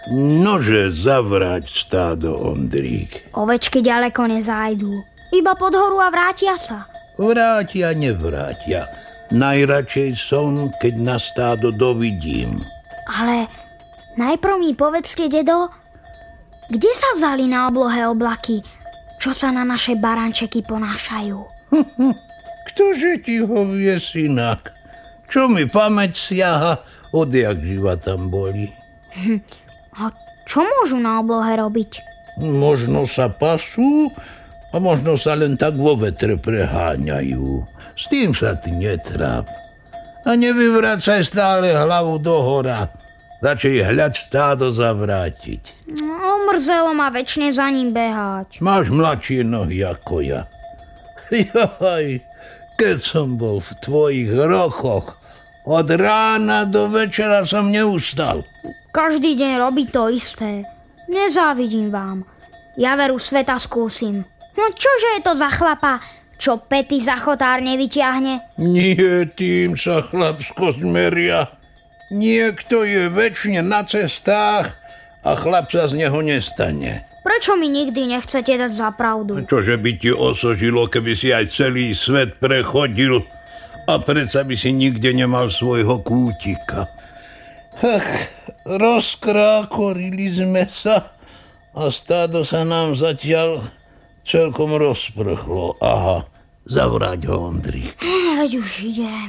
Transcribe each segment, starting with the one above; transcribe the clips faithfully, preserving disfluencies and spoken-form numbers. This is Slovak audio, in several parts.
Nože zavrať stádo, Ondrík. Ovečky ďaleko nezájdu. Iba pod horu a vrátia sa. Vrátia, nevrátia. Najradšej som, keď na stádo dovidím. Ale najprv mi povedzte, dedo, kde sa vzali na oblohe oblaky, čo sa na naše barančeky ponášajú? Ktože ti ho vie, synak? Čo mi pamäť siaha, odjak živa tam boli. A čo môžu na oblohe robiť? Možno sa pasú a možno sa len tak vo vetre preháňajú. S tým sa ty netráp. A nevyvracaj stále hlavu do hora. Radšej hľaď stádo zavrátiť. Omrzelo ma večne za ním behať. Máš mladšie nohy ako ja. Jaj, keď som bol v tvojich rokoch, od rána do večera som neustal. Každý deň robí to isté. Nezávidím vám. Ja veru sveta skúsim. No čože je to za chlapa, čo pety za chotár nevyťahne? Nie tým sa chlapskosť meria. Niekto je večne na cestách a chlap sa z neho nestane. Prečo mi nikdy nechcete dať za pravdu? Čože by ti osožilo, keby si aj celý svet prechodil a predsa by si nikde nemal svojho kútika. Ach, rozkrákorili sme sa a stádo sa nám zatiaľ celkom rozprchlo. Aha, zavrať ho, Ondrík. Veď už idem.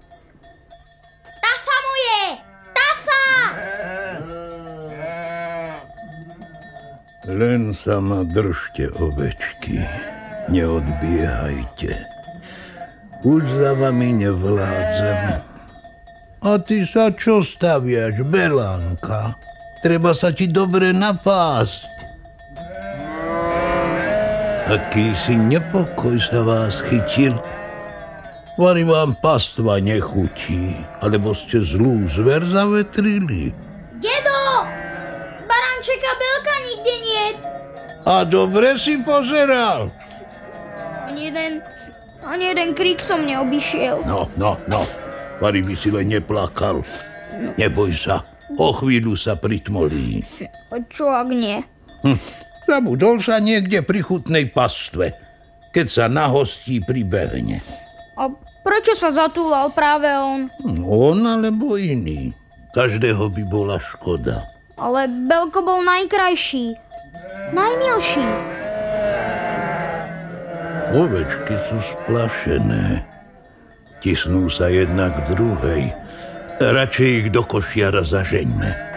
Tasa mu je! Tasa! Len sa ma držte, ovečky. Neodbiehajte. Už za vami nevládzem. A ty sa čo staviaš, Belánka? Treba sa ti dobre napásť. Akýsi nepokoj sa vás chytil. Vari vám pastva nechutí, alebo ste zlú zver zavetrili. Dedo! Barančeka Belka nikde niet. A dobre si pozeral. Ani jeden, ani jeden krík som neobyšiel. No, no, no. Vari by si len neplakal. Neboj sa, o chvíľu sa pritmolí. A čo ak nie? Hm. Zabudol sa niekde pri chutnej pastve, keď sa na hostí pribehne. A prečo sa zatúlal práve on? On alebo iný. Každého by bola škoda. Ale Belko bol najkrajší, najmilší. Ovečky sú splašené. Tisnú sa jedna k druhej. Radšej ich do košiara zažeňme.